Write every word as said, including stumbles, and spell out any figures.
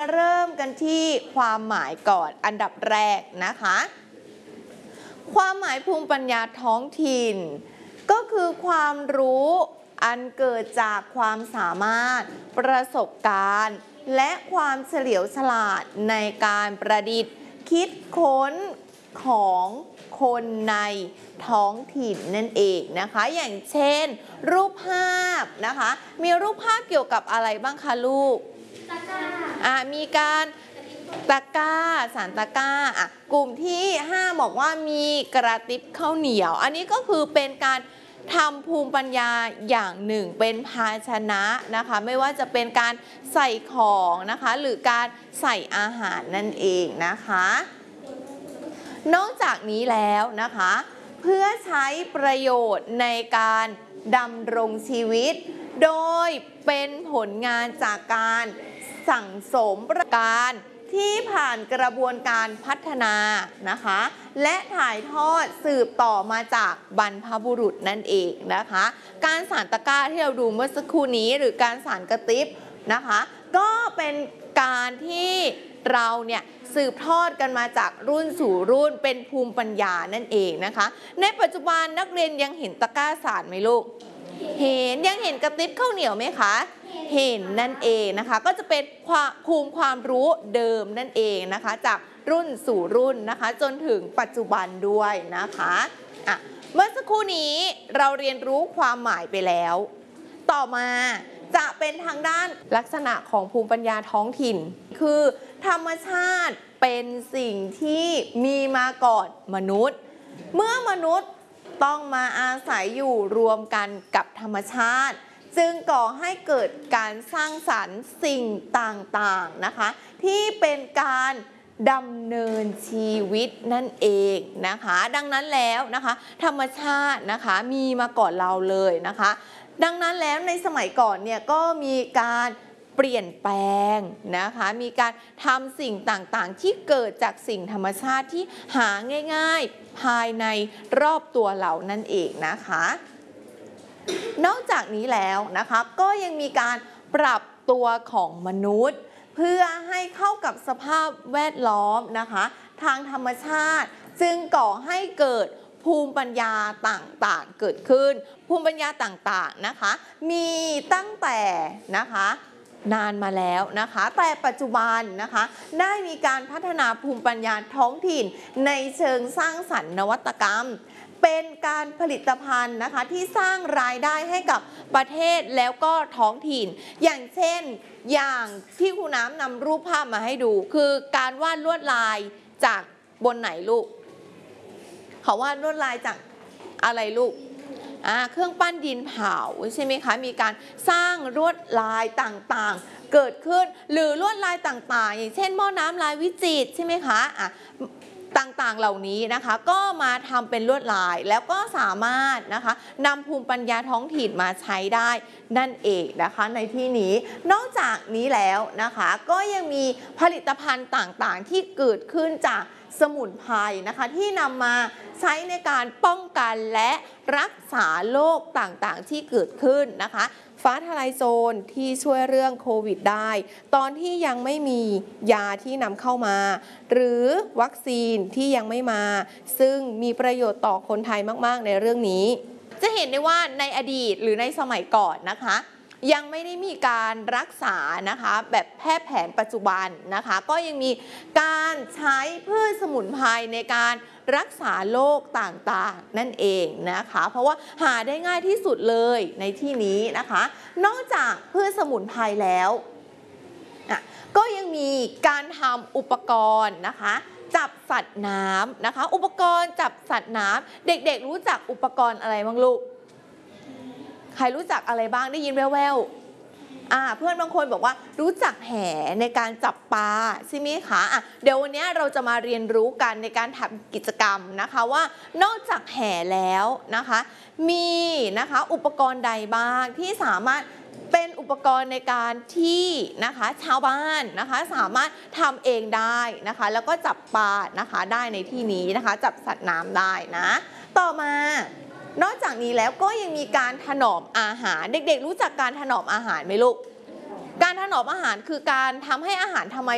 เริ่มกันที่ความหมายก่อนอันดับแรกนะคะความหมายภูมิปัญญาท้องถิ่นก็คือความรู้อันเกิดจากความสามารถประสบการณ์และความเฉลียวฉลาดในการประดิษฐ์คิดค้นของคนในท้องถิ่นนั่นเองนะคะอย่างเช่นรูปภาพนะคะมีรูปภาพเกี่ยวกับอะไรบ้างคะลูกตะกร้าอ่ะมีการตะกร้าสารตะกร้าอ่ะกลุ่มที่ห้าบอกว่ามีกระติบข้าวเหนียวอันนี้ก็คือเป็นการทำภูมิปัญญาอย่างหนึ่งเป็นภาชนะนะคะไม่ว่าจะเป็นการใส่ของนะคะหรือการใส่อาหารนั่นเองนะคะนอกจากนี้แล้วนะคะเพื่อใช้ประโยชน์ในการดำรงชีวิตโดยเป็นผลงานจากการสั่งสมประการที่ผ่านกระบวนการพัฒนานะคะและถ่ายทอดสืบต่อมาจากบรรพบุรุษนั่นเองนะคะการสานตะกร้าที่เราดูเมื่อสักครู่นี้หรือการสานกระติบนะคะก็เป็นการที่เราเนี่ยสืบทอดกันมาจากรุ่นสู่รุ่นเป็นภูมิปัญญานั่นเองนะคะในปัจจุบันนักเรียนยังเห็นตะกร้าสานไหมลูกเห็นยังเห็นกระติบข้าวเหนียวไหมคะเห็นนั่นเองนะคะก็จะเป็นความภูมิความรู้เดิมนั่นเองนะคะจากรุ่นสู่รุ่นนะคะจนถึงปัจจุบันด้วยนะคะอ่ะเมื่อสักครู่นี้เราเรียนรู้ความหมายไปแล้วต่อมาจะเป็นทางด้านลักษณะของภูมิปัญญาท้องถิ่นคือธรรมชาติเป็นสิ่งที่มีมาก่อนมนุษย์เมื่อมนุษย์ต้องมาอาศัยอยู่รวมกันกับธรรมชาติจึงก่อให้เกิดการสร้างสรรค์สิ่งต่างๆนะคะที่เป็นการดำเนินชีวิตนั่นเองนะคะดังนั้นแล้วนะคะธรรมชาตินะคะมีมาก่อนเราเลยนะคะดังนั้นแล้วในสมัยก่อนเนี่ยก็มีการเปลี่ยนแปลงนะคะมีการทำสิ่งต่างๆที่เกิดจากสิ่งธรรมชาติที่หาง่ายๆภายในรอบตัวเรานั่นเองนะคะนอกจากนี้แล้วนะคะก็ยังมีการปรับตัวของมนุษย์เพื่อให้เข้ากับสภาพแวดล้อมนะคะทางธรรมชาติจึงก่อให้เกิดภูมิปัญญาต่างๆเกิดขึ้นภูมิปัญญาต่างๆนะคะมีตั้งแต่นะคะนานมาแล้วนะคะแต่ปัจจุบันนะคะได้มีการพัฒนาภูมิปัญญาท้องถิ่นในเชิงสร้างสรรค์นวัตกรรมเป็นการผลิตภัณฑ์นะคะที่สร้างรายได้ให้กับประเทศแล้วก็ท้องถิ่นอย่างเช่นอย่างที่ครูน้ำนำรูปภาพมาให้ดูคือการวาดลวดลายจากบนไหนลูกเขาวาดลวดลายจากอะไรลูกอ่าเครื่องปั้นดินเผาใช่ไหมคะมีการสร้างลวดลายต่างๆเกิดขึ้นหรือลวดลายต่างๆอย่างเช่นหม้อน้ำลายวิจิตรใช่ไหมคะอ่ะต่างๆเหล่านี้นะคะก็มาทำเป็นลวดลายแล้วก็สามารถนะคะนำภูมิปัญญาท้องถิ่นมาใช้ได้นั่นเองนะคะในที่นี้นอกจากนี้แล้วนะคะก็ยังมีผลิตภัณฑ์ต่างๆที่เกิดขึ้นจากสมุนไพรนะคะที่นำมาใช้ในการป้องกันและรักษาโรคต่างๆที่เกิดขึ้นนะคะฟ้าทลายโจรที่ช่วยเรื่องโควิดได้ตอนที่ยังไม่มียาที่นำเข้ามาหรือวัคซีนที่ยังไม่มาซึ่งมีประโยชน์ต่อคนไทยมากๆในเรื่องนี้จะเห็นได้ว่าในอดีตหรือในสมัยก่อนนะคะยังไม่ได้มีการรักษานะคะแบบแพทย์แผนปัจจุบันนะคะก็ยังมีการใช้พืชสมุนไพรในการรักษาโรคต่างๆนั่นเองนะคะเพราะว่าหาได้ง่ายที่สุดเลยในที่นี้นะคะนอกจากพืชสมุนไพรแล้วก็ยังมีการทำอุปกรณ์นะคะจับสัตว์น้ำนะคะอุปกรณ์จับสัตว์น้ำเด็กๆรู้จักอุปกรณ์อะไรบ้างลูกใครรู้จักอะไรบ้างได้ยินแว่วๆอ่าเพื่อนบางคนบอกว่ารู้จักแหในการจับปลาใช่ไหมคะอ่ะเดี๋ยววันนี้เราจะมาเรียนรู้กันในการทำกิจกรรมนะคะว่านอกจากแหแล้วนะคะมีนะคะอุปกรณ์ใดบ้างที่สามารถเป็นอุปกรณ์ในการที่นะคะชาวบ้านนะคะสามารถทำเองได้นะคะแล้วก็จับปลานะคะได้ในที่นี้นะคะจับสัตว์น้ำได้นะต่อมานอกจากนี้แล้วก็ยังมีการถนอมอาหารเด็กๆรู้จักการถนอมอาหารไหมลูกการถนอมอาหารคือการทำให้อาหารทำไม